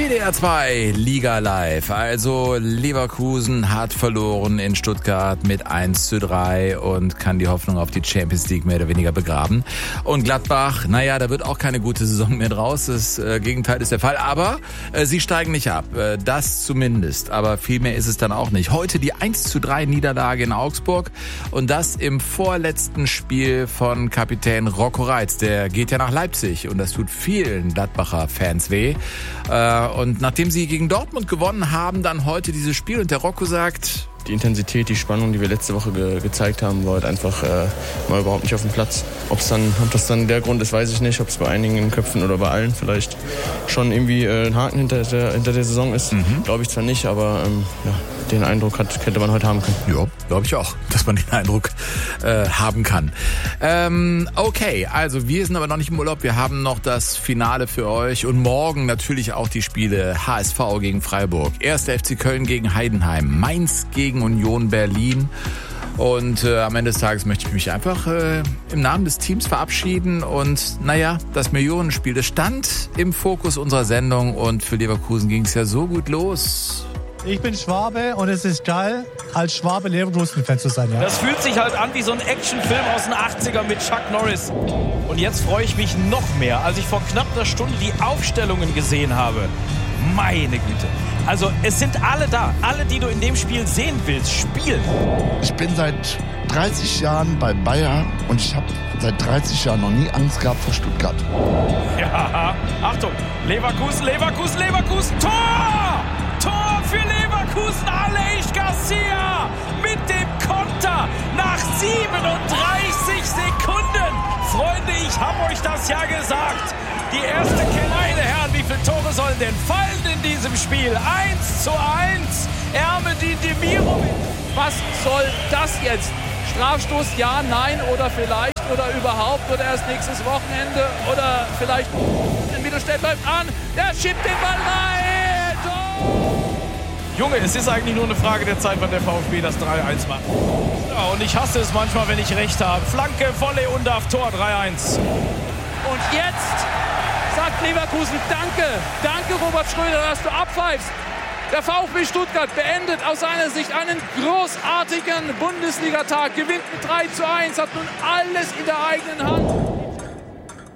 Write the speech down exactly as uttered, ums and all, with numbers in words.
W D R zwei Liga Live. Also Leverkusen hat verloren in Stuttgart mit eins zu drei und kann die Hoffnung auf die Champions League mehr oder weniger begraben. Und Gladbach, naja, da wird auch keine gute Saison mehr draus. Das äh, Gegenteil ist der Fall. Aber äh, sie steigen nicht ab. Äh, das zumindest. Aber viel mehr ist es dann auch nicht. Heute die eins zu drei Niederlage in Augsburg. Und das im vorletzten Spiel von Kapitän Rocco Reitz. Der geht ja nach Leipzig. Und das tut vielen Gladbacher Fans weh. Äh, Und nachdem sie gegen Dortmund gewonnen haben, dann heute dieses Spiel. Und der Rocco sagt... Die Intensität, die Spannung, die wir letzte Woche ge- gezeigt haben, war halt einfach äh, mal überhaupt nicht auf dem Platz. Ob es dann, ob das dann der Grund ist, weiß ich nicht. Ob es bei einigen in den Köpfen oder bei allen vielleicht schon irgendwie äh, ein Haken hinter der, hinter der Saison ist. Mhm. Glaube ich zwar nicht, aber ähm, ja, den Eindruck hat, hätte man heute haben können. Ja, glaube ich auch, dass man den Eindruck äh, haben kann. Ähm, okay, also wir sind aber noch nicht im Urlaub. Wir haben noch das Finale für euch und morgen natürlich auch die Spiele H S V gegen Freiburg, erster F C Köln gegen Heidenheim, Mainz gegen Union Berlin. Und äh, am Ende des Tages möchte ich mich einfach äh, im Namen des Teams verabschieden. Und naja, das Millionenspiel, das stand im Fokus unserer Sendung. Und für Leverkusen ging es ja so gut los. Ich bin Schwabe und es ist geil, als Schwabe Leverkusen-Fan zu sein. Ja. Das fühlt sich halt an wie so ein Actionfilm aus den achtziger mit Chuck Norris. Und jetzt freue ich mich noch mehr, als ich vor knapp einer Stunde die Aufstellungen gesehen habe. Meine Güte. Also es sind alle da. Alle, die du in dem Spiel sehen willst, spielen. Ich bin seit dreißig Jahren bei Bayer und ich habe seit dreißig Jahren noch nie Angst gehabt vor Stuttgart. Ja, Achtung. Leverkusen, Leverkusen, Leverkusen. Tor! Tor für Leverkusen. Aleix Garcia mit dem Konter nach siebenunddreißig Sekunden. Freunde, ich hab euch das ja gesagt. Die erste Kette, meine Herren, wie viele Tore sollen denn fallen in diesem Spiel? eins zu eins. Ermedin Demirovic. Was soll das jetzt? Strafstoß, ja, nein oder vielleicht oder überhaupt oder erst nächstes Wochenende oder vielleicht im Mittelstädt bleibt an. Der schiebt den Ball rein. Oh! Junge, es ist eigentlich nur eine Frage der Zeit, wann der VfB das drei eins macht. Ja, und ich hasse es manchmal, wenn ich recht habe. Flanke, Volley und auf Tor drei eins. Und jetzt sagt Leverkusen Danke. Danke, Robert Schröder, dass du abpfeifst. Der VfB Stuttgart beendet aus seiner Sicht einen großartigen Bundesligatag, gewinnt mit drei zu eins, hat nun alles in der eigenen Hand.